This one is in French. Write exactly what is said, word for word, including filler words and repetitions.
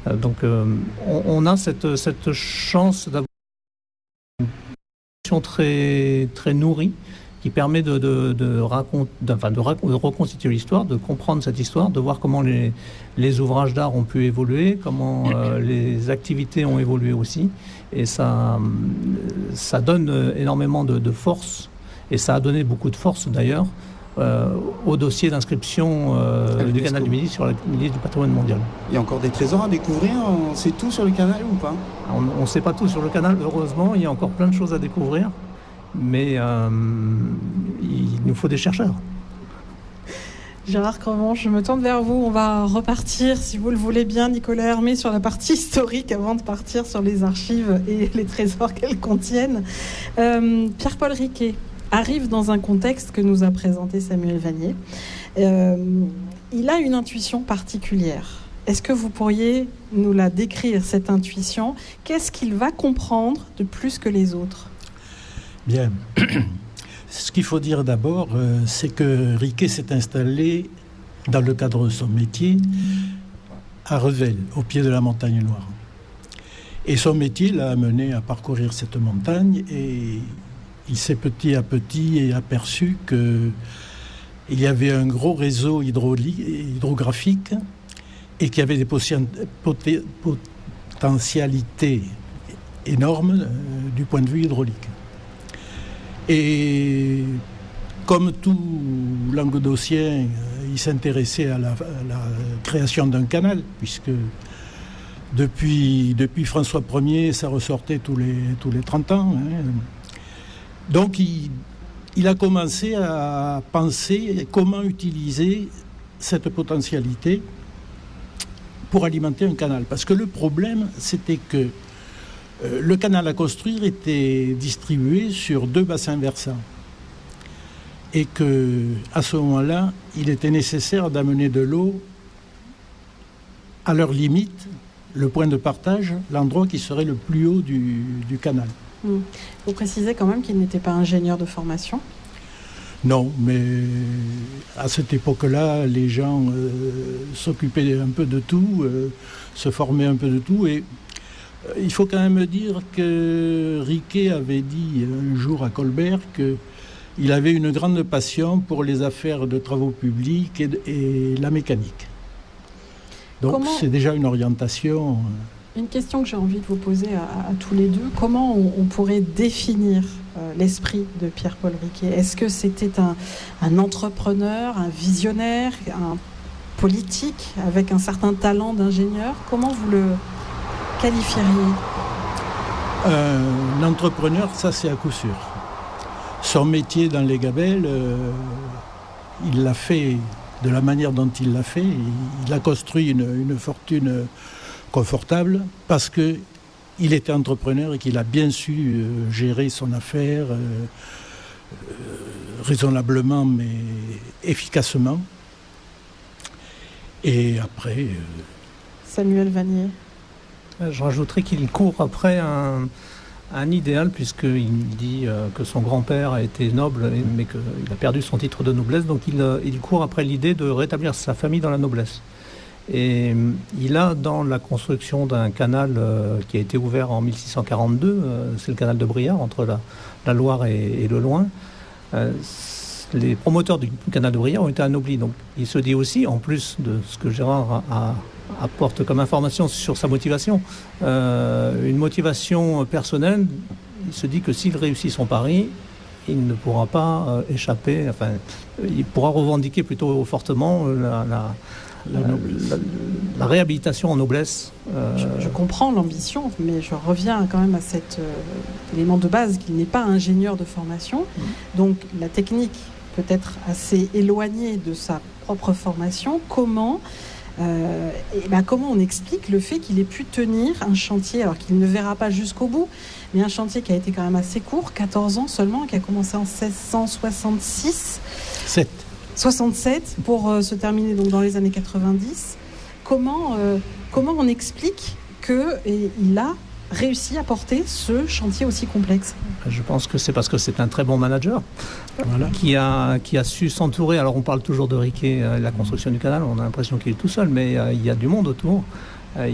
Euh, donc euh, on, on a cette, cette chance d'avoir une relation très, très nourrie qui permet de, de, de, racont... enfin, de, rac... de reconstituer l'histoire, de comprendre cette histoire, de voir comment les, les ouvrages d'art ont pu évoluer, comment euh, les activités ont évolué aussi. Et ça, ça donne énormément de, de force, et ça a donné beaucoup de force d'ailleurs, euh, au dossier d'inscription euh, du canal du Midi sur la liste du patrimoine mondial. Il y a encore des trésors à découvrir, on sait tout sur le canal ou pas? On ne sait pas tout sur le canal, heureusement, il y a encore plein de choses à découvrir. Mais euh, il nous faut des chercheurs. Gérard Crevant, je me tourne vers vous. On va repartir, si vous le voulez bien, Nicolas Hermé, sur la partie historique avant de partir sur les archives et les trésors qu'elles contiennent. Euh, Pierre-Paul Riquet arrive dans un contexte que nous a présenté Samuel Vanier. Euh, il a une intuition particulière. Est-ce que vous pourriez nous la décrire, cette intuition? Qu'est-ce qu'il va comprendre de plus que les autres? Bien. Ce qu'il faut dire d'abord, euh, c'est que Riquet s'est installé, dans le cadre de son métier, à Revel, au pied de la montagne Noire. Et son métier l'a amené à parcourir cette montagne, et il s'est petit à petit aperçu qu'il y avait un gros réseau hydrographique et qu'il y avait des poté- potentialités énormes euh, du point de vue hydraulique. Et comme tout Languedocien, il s'intéressait à la, à la création d'un canal, puisque depuis, depuis François Ier, ça ressortait tous les, tous les trente ans. Hein. Donc il, il a commencé à penser comment utiliser cette potentialité pour alimenter un canal. Parce que le problème, c'était que Euh, le canal à construire était distribué sur deux bassins versants et que, à ce moment-là, il était nécessaire d'amener de l'eau à leur limite, le point de partage, l'endroit qui serait le plus haut du, du canal. Mmh. Vous précisez quand même qu'il n'était pas ingénieur de formation? Non, mais à cette époque-là, les gens euh, s'occupaient un peu de tout, euh, se formaient un peu de tout, et il faut quand même dire que Riquet avait dit un jour à Colbert qu'il avait une grande passion pour les affaires de travaux publics et, et la mécanique. Donc comment... c'est déjà une orientation. Une question que j'ai envie de vous poser à, à tous les deux. Comment on, on pourrait définir euh, l'esprit de Pierre-Paul Riquet? Est-ce que c'était un, un entrepreneur, un visionnaire, un politique avec un certain talent d'ingénieur? Comment vous le qualifieriez? Un entrepreneur, ça c'est à coup sûr. Son métier dans les gabelles, euh, il l'a fait de la manière dont il l'a fait. Il a construit une, une fortune confortable parce qu'il était entrepreneur et qu'il a bien su euh, gérer son affaire euh, euh, raisonnablement mais efficacement. Et après... Euh... Samuel Vanier. Je rajouterais qu'il court après un, un idéal, puisqu'il dit euh, que son grand-père a été noble, mais qu'il a perdu son titre de noblesse. Donc il, il court après l'idée de rétablir sa famille dans la noblesse. Et il a, dans la construction d'un canal euh, qui a été ouvert en mille six cent quarante-deux, euh, c'est le canal de Briare, entre la, la Loire et, et le Loing, euh, les promoteurs du canal de Briare ont été anoblis. Donc il se dit aussi, en plus de ce que Gérard a, a apporte comme information sur sa motivation, euh, une motivation personnelle. Il se dit que s'il réussit son pari, il ne pourra pas euh, échapper, enfin, il pourra revendiquer plutôt fortement la, la, la, la, la réhabilitation en noblesse. Euh... Je, je comprends l'ambition, mais je reviens quand même à cet euh, élément de base qu'il n'est pas ingénieur de formation. Mmh. Donc la technique peut être assez éloignée de sa propre formation. Comment Euh, et ben comment on explique le fait qu'il ait pu tenir un chantier, alors qu'il ne verra pas jusqu'au bout, mais un chantier qui a été quand même assez court, quatorze ans seulement, qui a commencé en seize cent soixante-six Sept. soixante-sept pour euh, se terminer donc dans les années quatre-vingt-dix. Comment, euh, comment on explique qu'il a réussi à porter ce chantier aussi complexe? Je pense que c'est parce que c'est un très bon manager, voilà. qui, a, qui a su s'entourer. Alors on parle toujours de Riquet, euh, la construction du canal, on a l'impression qu'il est tout seul, mais euh, il y a du monde autour.